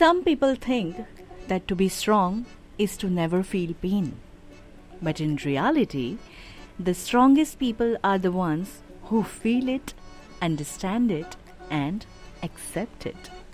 Some people think that to be strong is to never feel pain. But in reality, the strongest people are the ones who feel it, understand it, and accept it.